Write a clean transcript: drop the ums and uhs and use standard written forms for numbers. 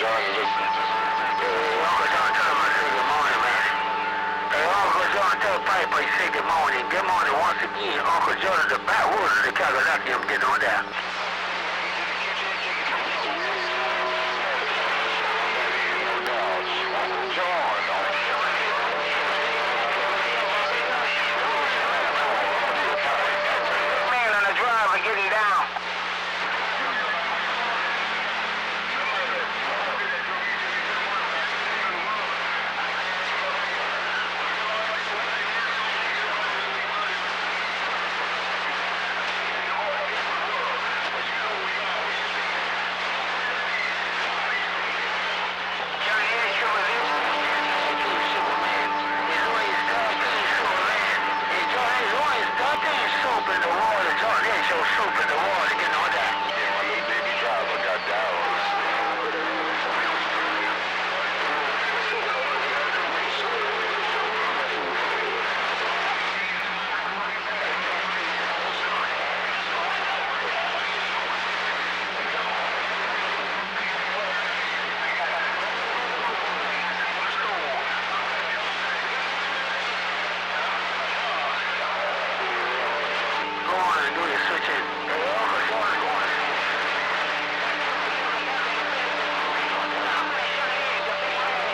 Jordan listening. Uncle John, tell him I say good morning, man. Hey, Uncle John, tell Piper he say good morning. Good morning once again. Uncle Jordan, the backwoods of the Kakalaki, I'm getting on there.